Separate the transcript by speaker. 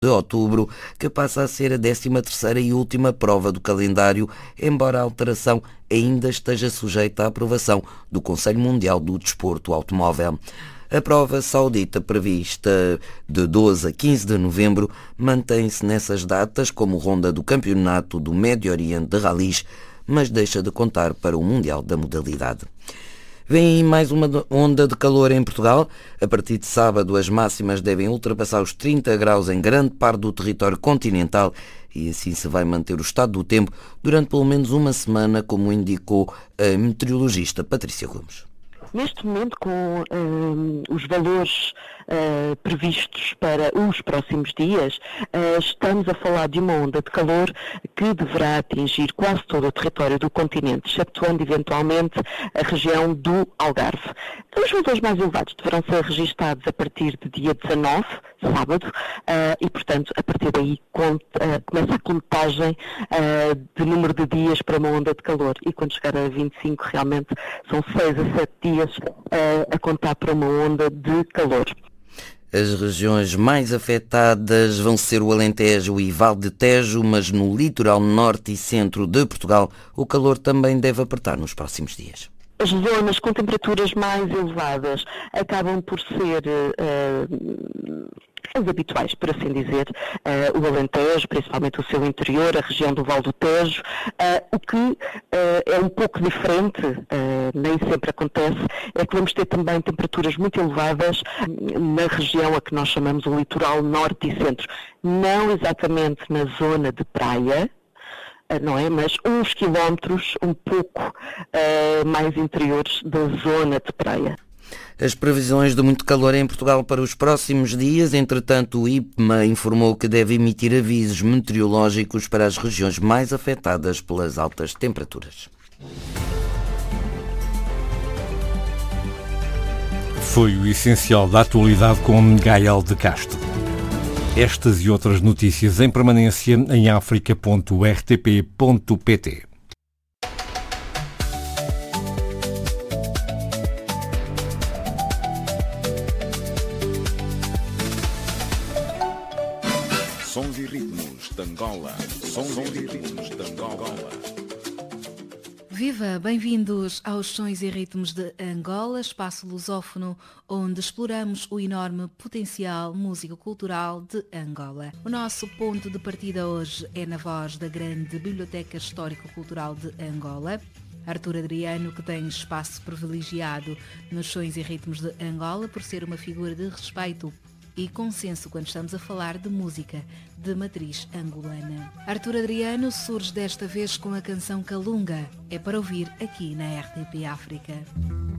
Speaker 1: de outubro, que passa a ser a 13ª e última prova do calendário, embora a alteração ainda esteja sujeita à aprovação do Conselho Mundial do Desporto Automóvel. A prova saudita, prevista de 12 a 15 de novembro, mantém-se nessas datas como ronda do Campeonato do Médio Oriente de Rallys, mas deixa de contar para o Mundial da modalidade. Vem aí mais uma onda de calor em Portugal. A partir de sábado, as máximas devem ultrapassar os 30 graus em grande parte do território continental e assim se vai manter o estado do tempo durante pelo menos uma semana, como indicou a meteorologista Patrícia Gomes.
Speaker 2: Neste momento, com os valores previstos para os próximos dias, estamos a falar de uma onda de calor que deverá atingir quase todo o território do continente, excetuando eventualmente a região do Algarve. Os valores mais elevados deverão ser registados a partir de dia 19, sábado, e, portanto, a partir daí começa a contagem de número de dias para uma onda de calor. E quando chegar a 25, realmente são 6 a 7 dias a contar para uma onda de calor.
Speaker 1: As regiões mais afetadas vão ser o Alentejo e Val de Tejo, mas no litoral norte e centro de Portugal o calor também deve apertar nos próximos dias.
Speaker 2: As zonas com temperaturas mais elevadas acabam por ser as habituais, por assim dizer, o Alentejo, principalmente o seu interior, a região do Val do Tejo, o que é um pouco diferente, nem sempre acontece, é que vamos ter também temperaturas muito elevadas na região a que nós chamamos o litoral norte e centro, não exatamente na zona de praia, não é? Mas uns quilómetros um pouco mais interiores da zona de praia.
Speaker 1: As previsões de muito calor em Portugal para os próximos dias, entretanto o IPMA informou que deve emitir avisos meteorológicos para as regiões mais afetadas pelas altas temperaturas.
Speaker 3: Foi o essencial da atualidade com Gael de Castro. Estas e outras notícias em permanência em africa.rtp.pt.
Speaker 4: Sons e ritmos de Angola. Sons e ritmos de Angola.
Speaker 5: Viva! Bem-vindos aos Sons e Ritmos de Angola, espaço lusófono onde exploramos o enorme potencial músico-cultural de Angola. O nosso ponto de partida hoje é na voz da grande Biblioteca Histórico-Cultural de Angola, Artur Adriano, que tem espaço privilegiado nos Sons e Ritmos de Angola por ser uma figura de respeito e consenso quando estamos a falar de música de matriz angolana. Artur Adriano surge desta vez com a canção Calunga. É para ouvir aqui na RTP África.